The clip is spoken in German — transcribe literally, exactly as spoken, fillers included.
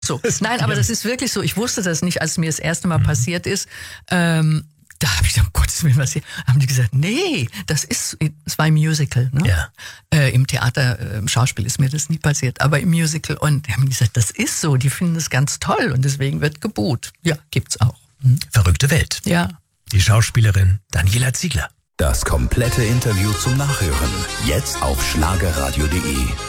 So, nein, aber das ist wirklich so. Ich wusste das nicht, als es mir das erste Mal mhm. passiert ist. Ähm, da habe ich gedacht, um Gottes Willen, was hier? Haben die gesagt, nee, das ist, es war im Musical, ne? Ja. Äh, im Theater, äh, im Schauspiel ist mir das nie passiert, aber im Musical. Und die haben gesagt, das ist so, die finden es ganz toll und deswegen wird geboot. Ja, gibt's auch. Mhm. Verrückte Welt. Ja. Die Schauspielerin Daniela Ziegler. Das komplette Interview zum Nachhören. Jetzt auf schlagerradio punkt de.